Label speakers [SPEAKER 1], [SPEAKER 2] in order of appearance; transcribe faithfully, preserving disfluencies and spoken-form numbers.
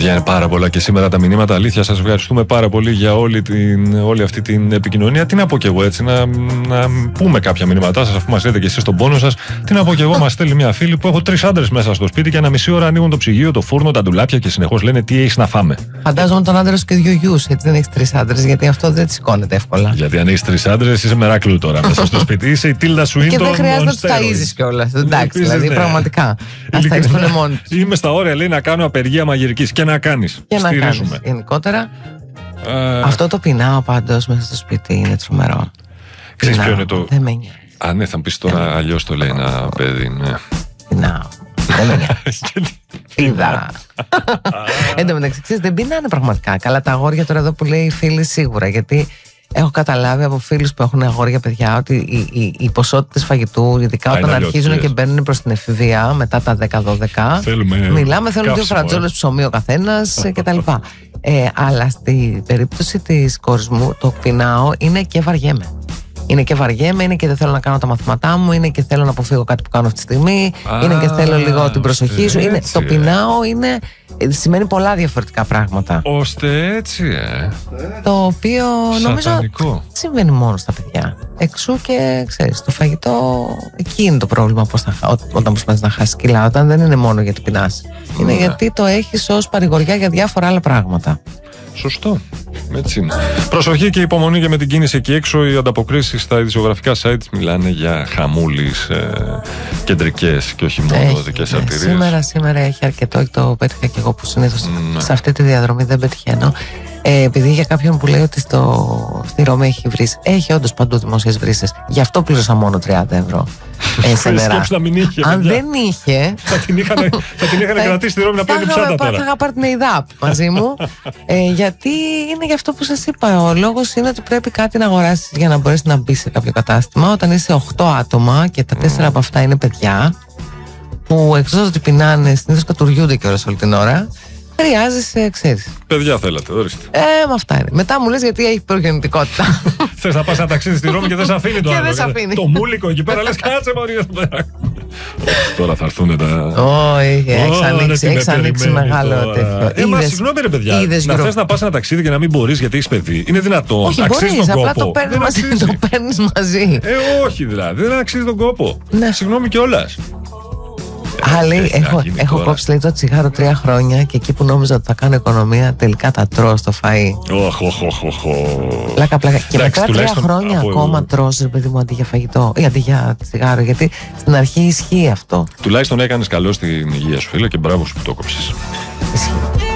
[SPEAKER 1] Παιδιά, είναι πάρα πολλά και σήμερα τα μηνύματα. Αλήθεια, σας ευχαριστούμε πάρα πολύ για όλη, την, όλη αυτή την επικοινωνία. Τι να πω κι εγώ έτσι, να, να πούμε κάποια μηνύματά σας, αφού μας λέτε και εσείς τον πόνο σας. Τι να πω κι εγώ, μας στέλνει μια φίλη που έχω τρεις άντρες μέσα στο σπίτι και ένα μισή ώρα ανοίγουν το ψυγείο, το φούρνο, τα ντουλάπια και συνεχώς λένε τι έχεις να φάμε.
[SPEAKER 2] Φαντάζομαι τον άντρα σου και δύο γιους, έτσι δεν έχεις τρεις άντρες, γιατί αυτό δεν σηκώνεται εύκολα.
[SPEAKER 1] Γιατί αν έχεις τρεις άντρες είσαι μεράκλου τώρα μέσα στο σπίτι. Είσαι η Τίλντα Σουίντον.
[SPEAKER 2] Και δεν χρειάζεται να τους ταΐζεις κιόλας. Εντάξει, δηλαδή πραγματικά. Ας ταΐζουν μόνοι τους.
[SPEAKER 1] Είμαι στα όρια, λέει, να κάνω απεργία μαγειρικής και να κάνεις.
[SPEAKER 2] Και να κάνεις. Γενικότερα. Uh... Αυτό το πεινάω πάντως μέσα στο σπίτι είναι τρομερό.
[SPEAKER 1] Ξέρεις ποιο είναι το.
[SPEAKER 2] Δεν με νοιάζει.
[SPEAKER 1] Α, ναι, θα μου πεις τώρα, αλλιώς το λέει ένα παιδί, ναι.
[SPEAKER 2] Πεινάω. Δεν με νοιάζει. Είδα. Εν τω μεταξύ, δεν πεινάνε πραγματικά. Καλά, τα αγόρια τώρα εδώ που λέει οι φίλοι σίγουρα. Γιατί έχω καταλάβει από φίλους που έχουν αγόρια παιδιά ότι οι, οι, οι ποσότητες φαγητού, ειδικά όταν αρχίζουν και μπαίνουν προς την εφηβεία μετά τα δέκα δώδεκα, μιλάμε, θέλουν δύο φρατζόλες ψωμί ο καθένας κτλ. Ε, αλλά στην περίπτωση της κόρης μου, το πεινάω είναι και βαριέμαι. Είναι και βαριέμαι, είναι και δεν θέλω να κάνω τα μαθήματά μου, είναι και θέλω να αποφύγω κάτι που κάνω αυτή τη στιγμή, Α, είναι και θέλω λίγο την προσοχή σου. Είναι, το πεινάω είναι, σημαίνει πολλά διαφορετικά πράγματα.
[SPEAKER 1] Ώστε έτσι, ε.
[SPEAKER 2] Το οποίο
[SPEAKER 1] Σατανικό.
[SPEAKER 2] Νομίζω συμβαίνει μόνο στα παιδιά. Εξού και ξέρεις, το φαγητό, εκεί είναι το πρόβλημα πώς θα, ό, όταν προσπαθείς να χάσεις κιλά, όταν δεν είναι μόνο γιατί πεινάς. Είναι yeah. γιατί το έχεις ως παρηγοριά για διάφορα άλλα πράγματα.
[SPEAKER 1] Σωστό. Έτσι είναι. Προσοχή και υπομονή και με την κίνηση εκεί έξω. Οι ανταποκρίσεις στα ειδησιογραφικά sites μιλάνε για χαμούλης ε, κεντρικές και όχι μόνο δικές
[SPEAKER 2] ναι,
[SPEAKER 1] αρτηρίες. Σήμερα,
[SPEAKER 2] σήμερα έχει αρκετό και το πέτυχα και εγώ που συνήθως ναι. σε αυτή τη διαδρομή δεν πετυχαίνω. Ε, επειδή για κάποιον που λέει ότι στο, στη Ρώμη έχει βρύσες, έχει όντως παντού δημόσιες βρύσες. Γι' αυτό πλήρωσα μόνο τριάντα ευρώ. Ε, σε νερά.
[SPEAKER 1] Να μην είχε,
[SPEAKER 2] αν δεν είχε.
[SPEAKER 1] Θα την είχαν, θα την είχαν κρατήσει στη Ρώμη να παίρνει ψάτα τώρα.
[SPEAKER 2] Θα είχα πάρει την ΕΙΔΑΠ μαζί μου. ε, γιατί είναι γι' αυτό που σας είπα. Ο λόγος είναι ότι πρέπει κάτι να αγοράσεις για να μπορέσει να μπει σε κάποιο κατάστημα. Όταν είσαι οκτώ άτομα και τα τέσσερα mm. από αυτά είναι παιδιά, που εκτός ότι πεινάνε, συνήθως κατουριούνται κιόλας όλη την ώρα. Χρειάζεσαι, ξέρεις.
[SPEAKER 1] Παιδιά θέλατε, ορίστε.
[SPEAKER 2] Ε, με αυτά είναι. Μετά μου λες γιατί έχει προγεννητικότητα.
[SPEAKER 1] Θες να πας ένα ταξίδι στη Ρώμη και δεν σε αφήνει το άλλο. Το μούλικο εκεί πέρα λες κάτσε μωρί. Τώρα θα έρθουν τα.
[SPEAKER 2] Όχι, έχεις ανοίξει μεγάλο τέτοιο.
[SPEAKER 1] Ε, μα συγγνώμη ρε παιδιά. Να θες να πας ένα ταξίδι και να μην μπορείς γιατί έχεις παιδί. Είναι δυνατόν.
[SPEAKER 2] Όχι, μπορείς, απλά το παίρνεις μαζί.
[SPEAKER 1] Ε, όχι δηλαδή. Δεν αξίζει τον κόπο. Συγγνώμη κιόλας.
[SPEAKER 2] Άλλη, έχω, έχω κόψει λέει, το τσιγάρο τρία χρόνια και εκεί που νόμιζα ότι θα κάνω οικονομία τελικά τα τρώω στο φαΐ. Πλάκα, πλάκα. Και μετά τρία χρόνια ακόμα τρως ρε παιδί μου αντί για φαγητό ή αντί για τσιγάρο, γιατί στην αρχή ισχύει αυτό.
[SPEAKER 1] Τουλάχιστον έκανες καλό στην υγεία σου φίλε και μπράβο σου που το κόψεις.
[SPEAKER 2] Ισχύει.